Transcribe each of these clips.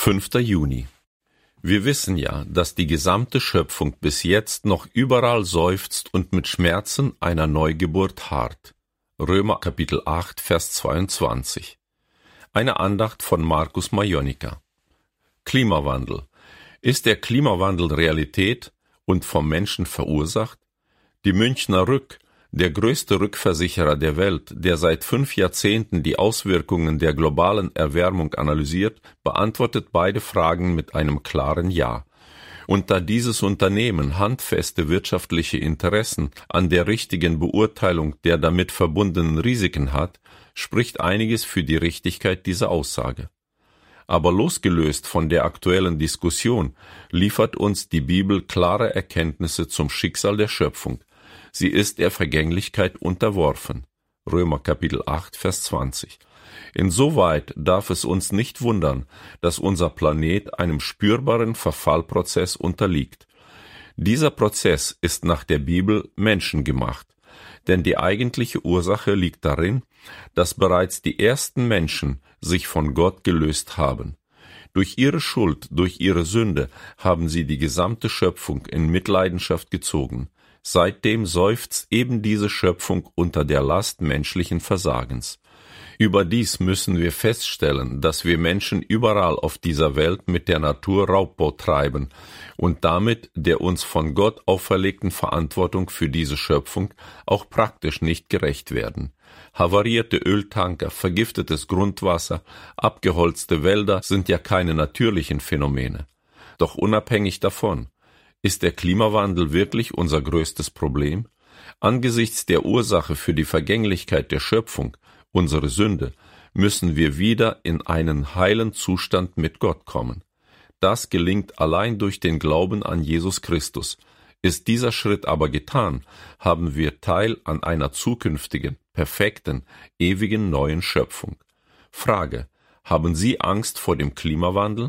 5. Juni. Wir wissen ja, dass die gesamte Schöpfung bis jetzt noch überall seufzt und mit Schmerzen einer Neugeburt harrt. Römer Kapitel 8, Vers 22. Eine Andacht von Markus Majonika. Klimawandel. Ist der Klimawandel Realität und vom Menschen verursacht? Die Münchner Rück, der größte Rückversicherer der Welt, der seit 5 Jahrzehnten die Auswirkungen der globalen Erwärmung analysiert, beantwortet beide Fragen mit einem klaren Ja. Und da dieses Unternehmen handfeste wirtschaftliche Interessen an der richtigen Beurteilung der damit verbundenen Risiken hat, spricht einiges für die Richtigkeit dieser Aussage. Aber losgelöst von der aktuellen Diskussion liefert uns die Bibel klare Erkenntnisse zum Schicksal der Schöpfung. Sie ist der Vergänglichkeit unterworfen. Römer Kapitel 8, Vers 20. Insoweit darf es uns nicht wundern, dass unser Planet einem spürbaren Verfallprozess unterliegt. Dieser Prozess ist nach der Bibel menschengemacht, denn die eigentliche Ursache liegt darin, dass bereits die ersten Menschen sich von Gott gelöst haben. Durch ihre Schuld, durch ihre Sünde haben sie die gesamte Schöpfung in Mitleidenschaft gezogen. Seitdem seufzt eben diese Schöpfung unter der Last menschlichen Versagens. Überdies müssen wir feststellen, dass wir Menschen überall auf dieser Welt mit der Natur Raubbau treiben und damit der uns von Gott auferlegten Verantwortung für diese Schöpfung auch praktisch nicht gerecht werden. Havarierte Öltanker, vergiftetes Grundwasser, abgeholzte Wälder sind ja keine natürlichen Phänomene. Doch unabhängig davon, ist der Klimawandel wirklich unser größtes Problem? Angesichts der Ursache für die Vergänglichkeit der Schöpfung, unsere Sünde, müssen wir wieder in einen heilen Zustand mit Gott kommen. Das gelingt allein durch den Glauben an Jesus Christus. Ist dieser Schritt aber getan, haben wir Teil an einer zukünftigen, perfekten, ewigen neuen Schöpfung. Frage: Haben Sie Angst vor dem Klimawandel?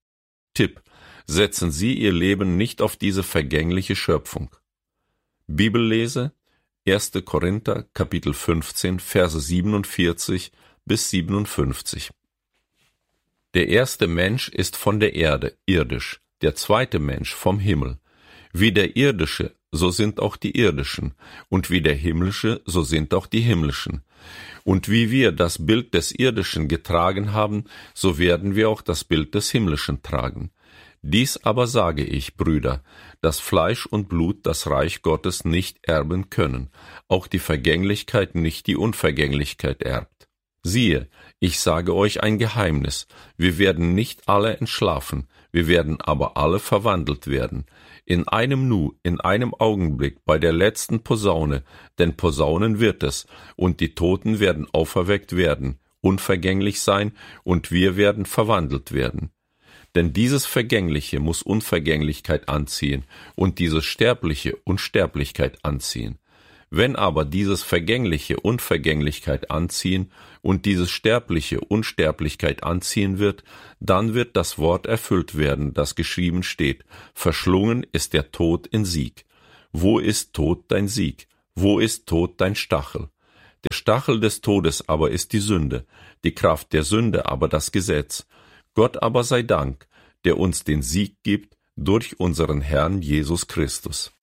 Tipp: Setzen Sie Ihr Leben nicht auf diese vergängliche Schöpfung. Bibellese 1. Korinther, Kapitel 15, Verse 47 bis 57. Der erste Mensch ist von der Erde, irdisch, der zweite Mensch vom Himmel. Wie der irdische, so sind auch die irdischen, und wie der himmlische, so sind auch die himmlischen. Und wie wir das Bild des Irdischen getragen haben, so werden wir auch das Bild des Himmlischen tragen. Dies aber sage ich, Brüder, dass Fleisch und Blut das Reich Gottes nicht erben können, auch die Vergänglichkeit nicht die Unvergänglichkeit erbt. Siehe, ich sage euch ein Geheimnis, wir werden nicht alle entschlafen, wir werden aber alle verwandelt werden, in einem Nu, in einem Augenblick, bei der letzten Posaune, denn Posaunen wird es, und die Toten werden auferweckt werden, unvergänglich sein, und wir werden verwandelt werden. Denn dieses Vergängliche muss Unvergänglichkeit anziehen und dieses Sterbliche Unsterblichkeit anziehen. Wenn aber dieses Vergängliche Unvergänglichkeit anziehen und dieses Sterbliche Unsterblichkeit anziehen wird, dann wird das Wort erfüllt werden, das geschrieben steht: Verschlungen ist der Tod in Sieg. Wo ist Tod dein Sieg? Wo ist Tod dein Stachel? Der Stachel des Todes aber ist die Sünde, die Kraft der Sünde aber das Gesetz. Gott aber sei Dank, der uns den Sieg gibt durch unseren Herrn Jesus Christus.